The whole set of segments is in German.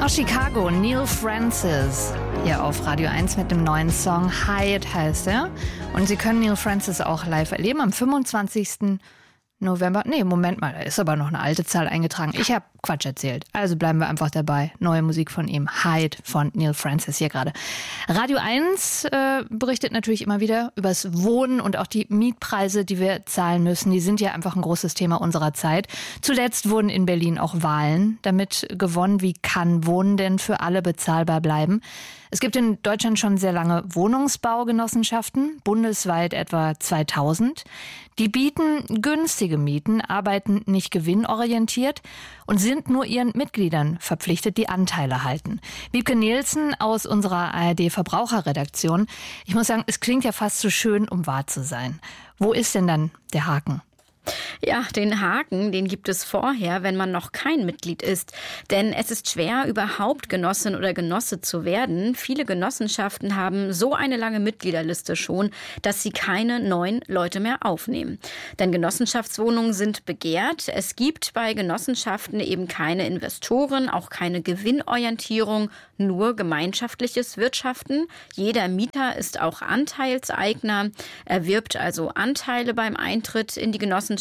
Aus Chicago, Neil Francis, hier auf Radio 1 mit dem neuen Song Hyatt heißt er. Und Sie können Neil Francis auch live erleben am 25. November. Nee, Moment mal, da ist aber noch eine alte Zahl eingetragen. Ich habe Quatsch erzählt. Also bleiben wir einfach dabei. Neue Musik von ihm, Hyatt von Neil Francis hier gerade. Radio 1 berichtet natürlich immer wieder übers Wohnen und auch die Mietpreise, die wir zahlen müssen. Die sind ja einfach ein großes Thema unserer Zeit. Zuletzt wurden in Berlin auch Wahlen damit gewonnen. Wie kann Wohnen denn für alle bezahlbar bleiben? Es gibt in Deutschland schon sehr lange Wohnungsbaugenossenschaften, bundesweit etwa 2000. Die bieten günstige Mieten, arbeiten nicht gewinnorientiert und sind nur ihren Mitgliedern verpflichtet, die Anteile halten. Wiebke Nielsen aus unserer ARD-Verbraucherredaktion. Ich muss sagen, es klingt ja fast zu schön, um wahr zu sein. Wo ist denn dann der Haken? Ja, den Haken, den gibt es vorher, wenn man noch kein Mitglied ist. Denn es ist schwer, überhaupt Genossin oder Genosse zu werden. Viele Genossenschaften haben so eine lange Mitgliederliste schon, dass sie keine neuen Leute mehr aufnehmen. Denn Genossenschaftswohnungen sind begehrt. Es gibt bei Genossenschaften eben keine Investoren, auch keine Gewinnorientierung, nur gemeinschaftliches Wirtschaften. Jeder Mieter ist auch Anteilseigner, erwirbt also Anteile beim Eintritt in die Genossenschaft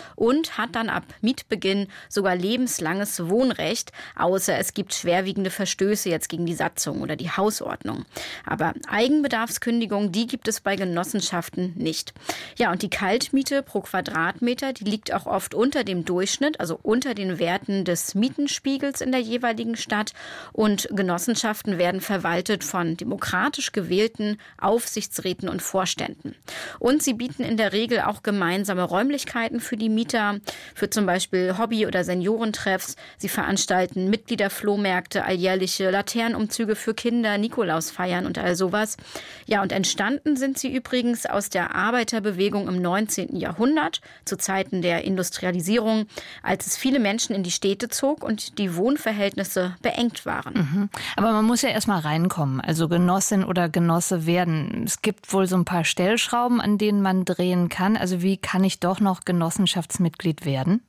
und hat dann ab Mietbeginn sogar lebenslanges Wohnrecht, außer es gibt schwerwiegende Verstöße jetzt gegen die Satzung oder die Hausordnung. Aber Eigenbedarfskündigung, die gibt es bei Genossenschaften nicht. Ja, und die Kaltmiete pro Quadratmeter, die liegt auch oft unter dem Durchschnitt, also unter den Werten des Mietenspiegels in der jeweiligen Stadt. Und Genossenschaften werden verwaltet von demokratisch gewählten Aufsichtsräten und Vorständen. Und sie bieten in der Regel auch gemeinsame Räumlichkeiten für die Mieter, für zum Beispiel Hobby- oder Seniorentreffs. Sie veranstalten Mitgliederflohmärkte, alljährliche Laternenumzüge für Kinder, Nikolausfeiern und all sowas. Ja, und entstanden sind sie übrigens aus der Arbeiterbewegung im 19. Jahrhundert, zu Zeiten der Industrialisierung, als es viele Menschen in die Städte zog und die Wohnverhältnisse beengt waren. Mhm. Aber man muss ja erstmal reinkommen, also Genossin oder Genosse werden. Es gibt wohl so ein paar Stellschrauben, an denen man drehen kann. Also wie kann ich doch noch Genossenschaftsmitglied werden?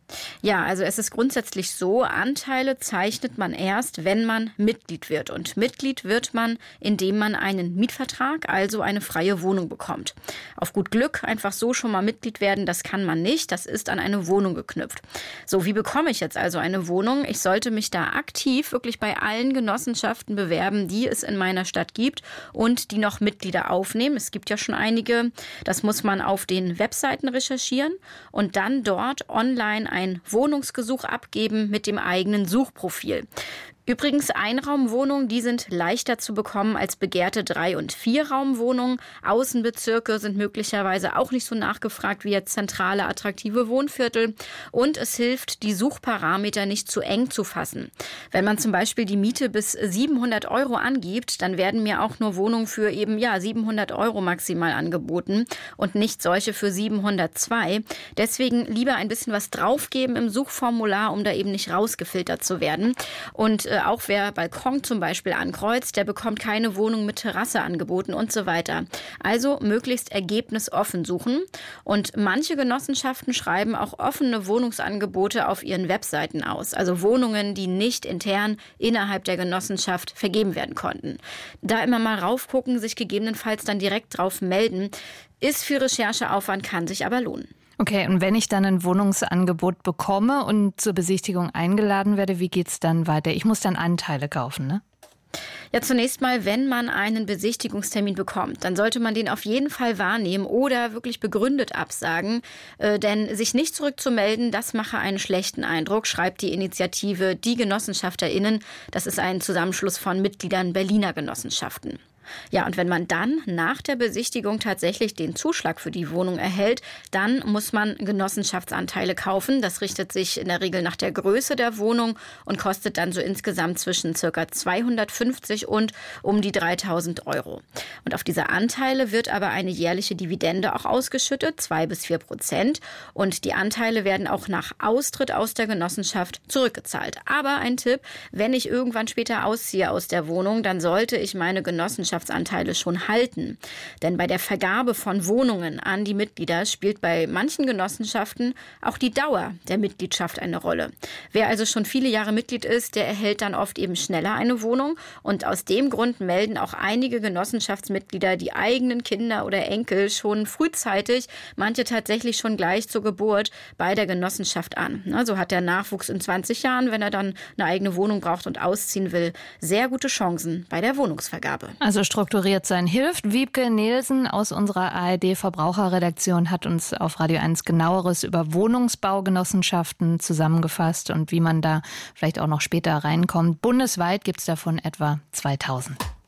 Ja, also es ist grundsätzlich so, Anteile zeichnet man erst, wenn man Mitglied wird. Und Mitglied wird man, indem man einen Mietvertrag, also eine freie Wohnung bekommt. Auf gut Glück einfach so schon mal Mitglied werden, das kann man nicht. Das ist an eine Wohnung geknüpft. So, wie bekomme ich jetzt also eine Wohnung? Ich sollte mich da aktiv wirklich bei allen Genossenschaften bewerben, die es in meiner Stadt gibt und die noch Mitglieder aufnehmen. Es gibt ja schon einige. Das muss man auf den Webseiten recherchieren und dann dort online ein Wohnungsgesuch abgeben mit dem eigenen Suchprofil. Übrigens, Einraumwohnungen, die sind leichter zu bekommen als begehrte 3- und 4-Raumwohnungen. Außenbezirke sind möglicherweise auch nicht so nachgefragt wie jetzt zentrale, attraktive Wohnviertel. Und es hilft, die Suchparameter nicht zu eng zu fassen. Wenn man zum Beispiel die Miete bis 700 € angibt, dann werden mir auch nur Wohnungen für eben 700 € maximal angeboten und nicht solche für 702. Deswegen lieber ein bisschen was draufgeben im Suchformular, um da eben nicht rausgefiltert zu werden. Und auch wer Balkon zum Beispiel ankreuzt, der bekommt keine Wohnung mit Terrasse angeboten und so weiter. Also möglichst ergebnisoffen suchen. Und manche Genossenschaften schreiben auch offene Wohnungsangebote auf ihren Webseiten aus. Also Wohnungen, die nicht intern innerhalb der Genossenschaft vergeben werden konnten. Da immer mal raufgucken, sich gegebenenfalls dann direkt drauf melden, ist viel Rechercheaufwand, kann sich aber lohnen. Okay, und wenn ich dann ein Wohnungsangebot bekomme und zur Besichtigung eingeladen werde, wie geht's dann weiter? Ich muss dann Anteile kaufen, ne? Ja, zunächst mal, wenn man einen Besichtigungstermin bekommt, dann sollte man den auf jeden Fall wahrnehmen oder wirklich begründet absagen. Denn sich nicht zurückzumelden, das mache einen schlechten Eindruck, schreibt die Initiative Die GenossenschaftlerInnen. Das ist ein Zusammenschluss von Mitgliedern Berliner Genossenschaften. Ja, und wenn man dann nach der Besichtigung tatsächlich den Zuschlag für die Wohnung erhält, dann muss man Genossenschaftsanteile kaufen. Das richtet sich in der Regel nach der Größe der Wohnung und kostet dann so insgesamt zwischen ca. 250 und um die 3.000 €. Und auf diese Anteile wird aber eine jährliche Dividende auch ausgeschüttet, 2-4%. Und die Anteile werden auch nach Austritt aus der Genossenschaft zurückgezahlt. Aber ein Tipp, wenn ich irgendwann später ausziehe aus der Wohnung, dann sollte ich meine Genossenschaft Genossenschaftsanteile schon halten. Denn bei der Vergabe von Wohnungen an die Mitglieder spielt bei manchen Genossenschaften auch die Dauer der Mitgliedschaft eine Rolle. Wer also schon viele Jahre Mitglied ist, der erhält dann oft eben schneller eine Wohnung. Und aus dem Grund melden auch einige Genossenschaftsmitglieder die eigenen Kinder oder Enkel schon frühzeitig, manche tatsächlich schon gleich zur Geburt, bei der Genossenschaft an. So hat der Nachwuchs in 20 Jahren, wenn er dann eine eigene Wohnung braucht und ausziehen will, sehr gute Chancen bei der Wohnungsvergabe. Also strukturiert sein hilft. Wiebke Nielsen aus unserer ARD-Verbraucherredaktion hat uns auf Radio 1 Genaueres über Wohnungsbaugenossenschaften zusammengefasst und wie man da vielleicht auch noch später reinkommt. Bundesweit gibt es davon etwa 2000.